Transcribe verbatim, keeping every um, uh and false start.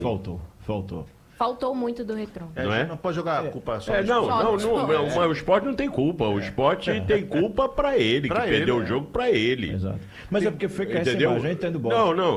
Faltou, faltou. Faltou muito do Retrô. É, Não é? Não pode jogar a culpa só É, no não, esporte. não, Só não, do não, esporte. mas o esporte não tem culpa. O esporte tem culpa pra ele, Pra que ele, perdeu né? o jogo pra ele. Exato. Mas é porque fica essa Entendeu? imagem, eu entendo bola. Não,